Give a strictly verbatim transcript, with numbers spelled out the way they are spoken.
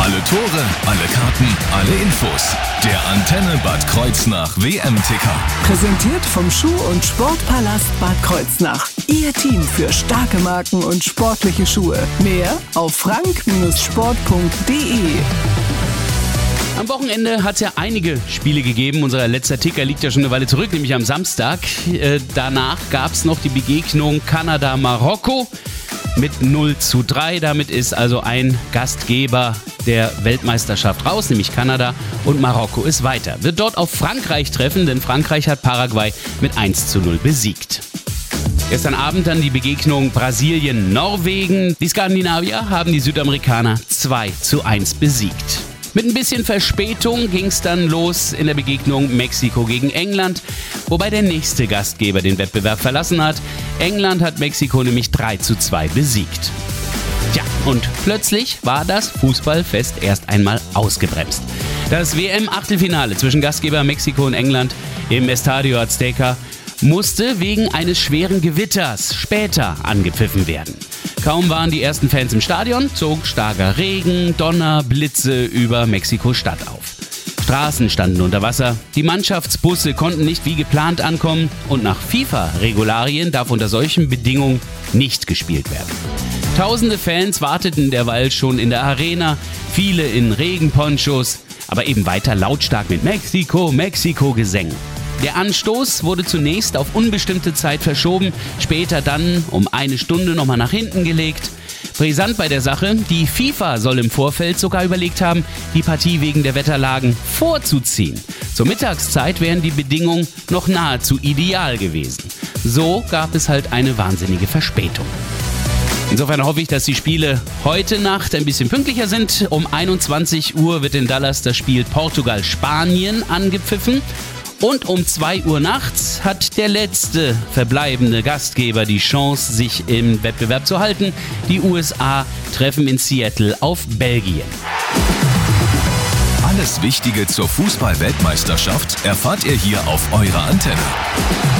Alle Tore, alle Karten, alle Infos. Der Antenne Bad Kreuznach W M-Ticker. Präsentiert vom Schuh- und Sportpalast Bad Kreuznach. Ihr Team für starke Marken und sportliche Schuhe. Mehr auf frank Sport punkt de. Am Wochenende hat es ja einige Spiele gegeben. Unser letzter Ticker liegt ja schon eine Weile zurück, nämlich am Samstag. Äh, danach gab es noch die Begegnung Kanada-Marokko mit null zu drei. Damit ist also ein Gastgeber der Weltmeisterschaft raus, nämlich Kanada, und Marokko ist weiter. Wird dort auf Frankreich treffen, denn Frankreich hat Paraguay mit eins zu null besiegt. Gestern Abend dann die Begegnung Brasilien-Norwegen. Die Skandinavier haben die Südamerikaner zwei zu eins besiegt. Mit ein bisschen Verspätung ging es dann los in der Begegnung Mexiko gegen England, wobei der nächste Gastgeber den Wettbewerb verlassen hat. England hat Mexiko nämlich drei zu zwei besiegt. Tja, und plötzlich war das Fußballfest erst einmal ausgebremst. Das W M-Achtelfinale zwischen Gastgeber Mexiko und England im Estadio Azteca musste wegen eines schweren Gewitters später angepfiffen werden. Kaum waren die ersten Fans im Stadion, zog starker Regen, Donner, Blitze über Mexiko-Stadt auf. Straßen standen unter Wasser, die Mannschaftsbusse konnten nicht wie geplant ankommen und nach FIFA-Regularien darf unter solchen Bedingungen nicht gespielt werden. Tausende Fans warteten derweil schon in der Arena, viele in Regenponchos, aber eben weiter lautstark mit Mexiko, Mexiko Gesängen. Der Anstoß wurde zunächst auf unbestimmte Zeit verschoben, später dann um eine Stunde nochmal nach hinten gelegt. Brisant bei der Sache, die FIFA soll im Vorfeld sogar überlegt haben, die Partie wegen der Wetterlagen vorzuziehen. Zur Mittagszeit wären die Bedingungen noch nahezu ideal gewesen. So gab es halt eine wahnsinnige Verspätung. Insofern hoffe ich, dass die Spiele heute Nacht ein bisschen pünktlicher sind. Um einundzwanzig Uhr wird in Dallas das Spiel Portugal-Spanien angepfiffen. Und um zwei Uhr nachts hat der letzte verbleibende Gastgeber die Chance, sich im Wettbewerb zu halten. Die U S A treffen in Seattle auf Belgien. Alles Wichtige zur Fußball-Weltmeisterschaft erfahrt ihr hier auf eurer Antenne.